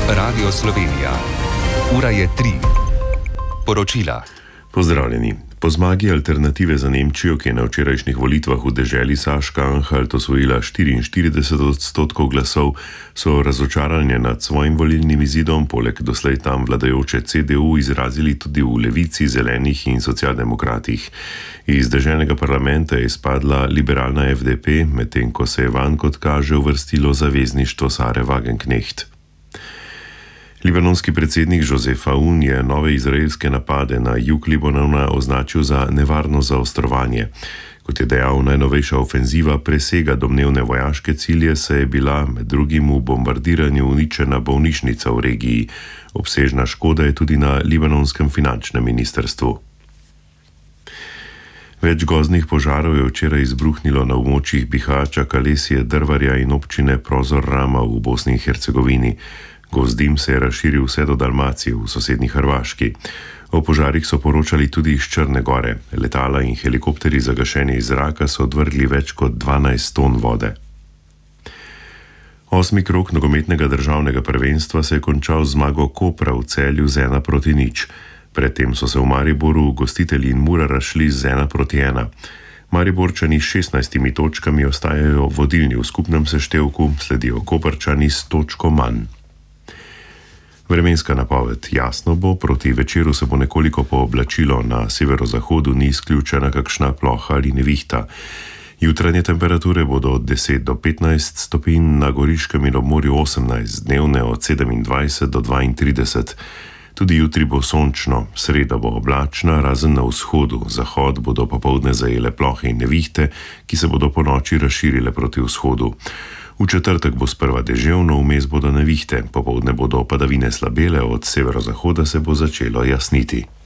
Radio Slovenija. Ura je 3. Poročila. Pozdravljeni. Po zmagi Alternative za Nemčijo, ki je na včerajšnjih volitvah v deželi Saška-Anhalt osvojila 44% glasov, so razočaranje nad svojim volilnim izidom poleg doslej tam vladajoče CDU izrazili tudi v Levici, Zelenih in Socialdemokratih. Iz deželnega parlamenta je izpadla liberalna FDP, medtem ko se je vanj, kot kaže, uvrstilo zavezništvo Sare Wagenknecht. Libanonski predsednik Josef Aoun je nove izraelske napade na jug Libanona označil za nevarno zaostrovanje. Kot je dejal, najnovejša ofenziva presega domnevne vojaške cilje, saj je bila med drugim v bombardiranju uničena bolnišnica v regiji. Obsežna škoda je tudi na libanonskem finančnem ministrstvu. Več gozdnih požarov je včeraj izbruhnilo na območjih Bihaća, Kalesije, Drvarja in občine Prozor Rama v Bosni in Hercegovini. Gozdim se je razširil vse do Dalmacije v sosednji Hrvaški. O požarih so poročali tudi iz Črne gore. Letala in helikopteri za gašenje iz zraka so odvrgli več kot 12 ton vode. 8. krog nogometnega državnega prvenstva se je končal z zmago Kopra v Celju z 1-0. Predtem so se v Mariboru gostitelji in Mura razšli z 1-1. Mariborčani s 16 točkami ostajajo vodilni v skupnem seštevku, sledijo Koprčani s točko manj. Vremenska napoved: jasno bo, proti večeru se bo nekoliko pooblačilo, na severozahodu ni izključena kakšna ploha ali nevihta. Jutranje temperature bodo od 10 do 15 stopinj, na Goriškem in ob morju 18, dnevne od 27 do 32. Tudi jutri bo sončno, sreda bo oblačna, razen na vzhodu, zahod bodo popoldne zajele plohe in nevihte, ki se bodo po noči razširile proti vzhodu. V četrtek bo sprva deževno, vmes bodo nevihte, popoldne bodo padavine slabele, od severozahoda se bo začelo jasniti.